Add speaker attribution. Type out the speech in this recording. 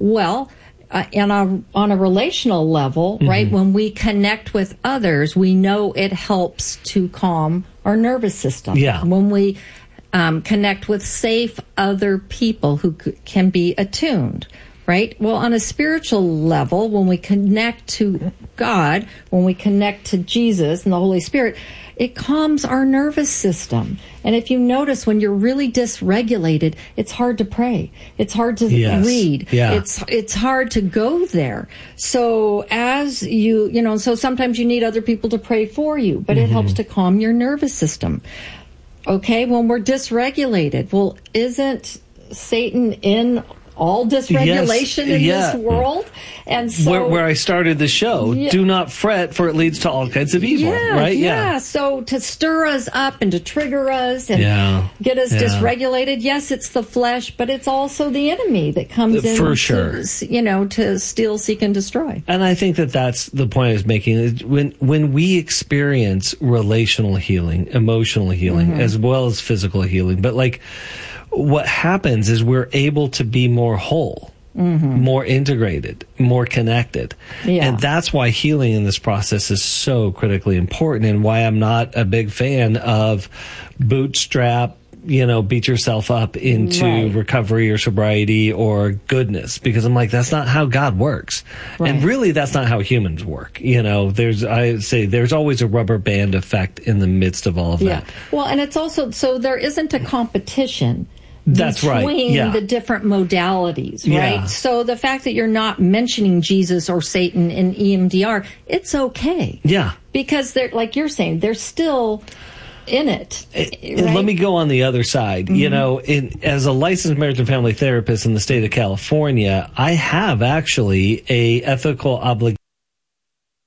Speaker 1: Well, and on a relational level, right, when we connect with others, we know it helps to calm our nervous system.
Speaker 2: Yeah.
Speaker 1: When we connect with safe other people who can be attuned, right? Well, on a spiritual level, when we connect to God, when we connect to Jesus and the Holy Spirit, it calms our nervous system. And if you notice, when you're really dysregulated, it's hard to pray. It's hard to read.
Speaker 2: Yeah.
Speaker 1: It's hard to go there. So as so sometimes you need other people to pray for you, but it helps to calm your nervous system. Okay, when we're dysregulated, well, isn't Satan in all dysregulation in this world? And so
Speaker 2: where I started the show, do not fret, for it leads to all kinds of evil, right?
Speaker 1: Yeah. So to stir us up and to trigger us and get us dysregulated, yes, it's the flesh, but it's also the enemy that comes in
Speaker 2: for sure.
Speaker 1: to steal, seek, and destroy.
Speaker 2: And I think that's the point I was making. When we experience relational healing, emotional healing, as well as physical healing, but what happens is we're able to be more whole, more integrated, more connected. Yeah. And that's why healing in this process is so critically important, and why I'm not a big fan of bootstrap, beat yourself up into recovery or sobriety or goodness, because I'm like, that's not how God works. Right. And really, that's not how humans work. There's always a rubber band effect in the midst of all of that.
Speaker 1: Well, and it's also, so there isn't a competition
Speaker 2: between
Speaker 1: the different modalities, right?
Speaker 2: Yeah.
Speaker 1: So the fact that you're not mentioning Jesus or Satan in EMDR, it's okay.
Speaker 2: Yeah.
Speaker 1: Because they're, like you're saying, they're still in it.
Speaker 2: Right? Let me go on the other side. As a licensed marriage and family therapist in the state of California, I have actually a ethical obligation